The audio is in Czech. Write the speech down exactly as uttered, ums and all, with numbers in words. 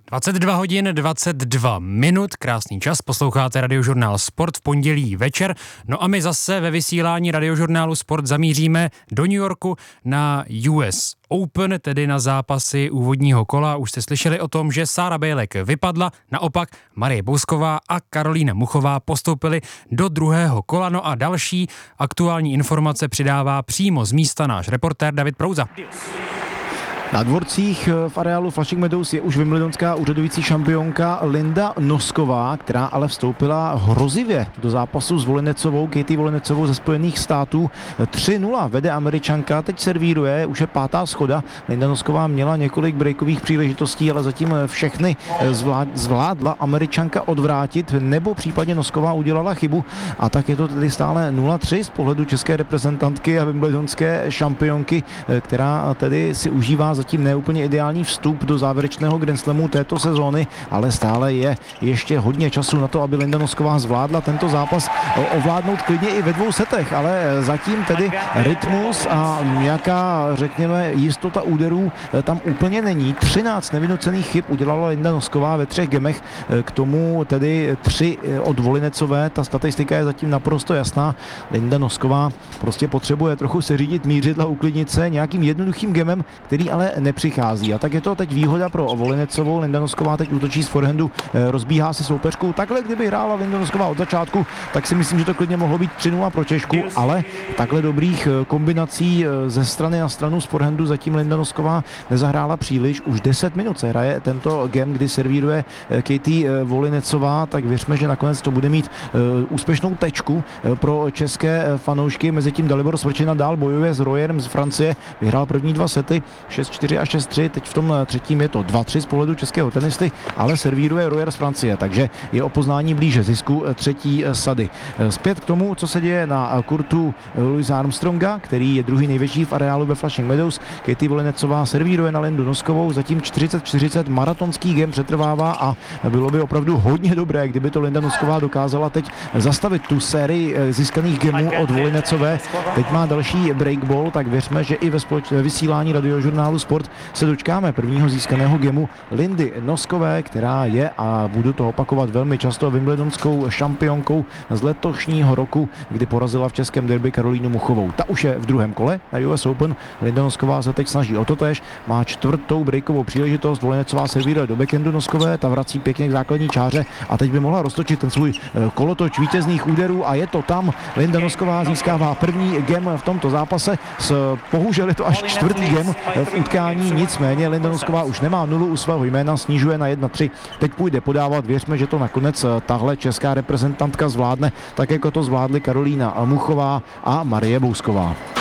dvacet dva hodin dvacet dva minut, krásný čas, posloucháte Radiožurnál Sport v pondělí večer. No a my zase ve vysílání Radiožurnálu Sport zamíříme do New Yorku na U S Open, tedy na zápasy úvodního kola. Už jste slyšeli o tom, že Sára Bejlek vypadla, naopak Marie Bousková a Karolína Muchová postoupily do druhého kola. No a další aktuální informace přidává přímo z místa náš reportér David Prouza. Na dvorcích v areálu Flushing Meadows je už wimbledonská úřadující šampionka Linda Nosková, která ale vstoupila hrozivě do zápasu s Volinecovou, Katie Volinecovou ze Spojených států. tři nula vede Američanka, teď servíruje, už je pátá schoda. Linda Nosková měla několik breakových příležitostí, ale zatím všechny zvládla Američanka odvrátit, nebo případně Nosková udělala chybu. A tak je to tedy stále nula tři z pohledu české reprezentantky a wimbledonské šampionky, která tedy si užívá zatím neúplně ideální vstup do závěrečného Grand Slamu této sezóny, ale stále je ještě hodně času na to, aby Linda Nosková zvládla tento zápas ovládnout klidně i ve dvou setech, ale zatím tedy rytmus a nějaká, řekněme, jistota úderů tam úplně není. třináct nevynucených chyb udělala Linda Nosková ve třech gemech, k tomu tedy tři od Volinecové. Ta statistika je zatím naprosto jasná. Linda Nosková prostě potřebuje trochu seřídit mířidla, uklidnit se nějakým jednoduchým gemem, který ale nepřichází. A tak je to teď výhoda pro Volinecovou. Linda Nosková teď útočí z forehandu, rozbíhá se soupeřkou. Takhle, kdyby hrála Linda Nosková od začátku, tak si myslím, že to klidně mohlo být tři nula pro Češku, ale takhle dobrých kombinací ze strany na stranu z forehandu zatím Linda Nosková nezahrála příliš. Už deset minut se hraje tento game, kdy servíruje Katie Volinecová, tak věřme, že nakonec to bude mít úspěšnou tečku pro české fanoušky. Mezitím Dalibor Svrčina dál bojuje s Royerem z Francie. Vyhrál první dva sety šest čtyři a šest tři, teď v tom třetím je to dva tři z pohledu českého tenisty, ale servíruje Royer z Francie, takže je o poznání blíže zisku třetí sady. Zpět k tomu, co se děje na kurtu Louisa Armstronga, který je druhý největší v areálu ve Flushing Meadows. Katie Volinecová servíruje na Lindu Noskovou, zatím čtyřicet čtyřicet, maratonský game přetrvává a bylo by opravdu hodně dobré, kdyby to Linda Nosková dokázala teď zastavit tu sérii získaných gemů od Volinecové. Teď má další breakball, tak věřme, že i ve, společ- ve vysílání Radiožurnálu Sport se dočkáme prvního získaného gemu Lindy Noskové, která je, a budu to opakovat velmi často, wimbledonskou šampionkou z letošního roku, kdy porazila v českém derby Karolínu Muchovou. Ta už je v druhém kole na U S Open. Linda Nosková se teď snaží o totéž, má čtvrtou breakovou příležitost, Volinecová servíruje do backhandu Noskové, ta vrací pěkně k základní čáře a teď by mohla roztočit ten svůj kolotoč vítězných úderů a je to tam. Linda Nosková získává první gem v tomto zápase, s, bohužel je to až čtvrtý gem v utkání, nicméně Linda Nosková už nemá nulu u svého jména, snižuje na jedna tři, teď půjde podávat, věřme, že to nakonec tahle česká reprezentantka zvládne, tak jako to zvládly Karolína Muchová a Marie Bousková.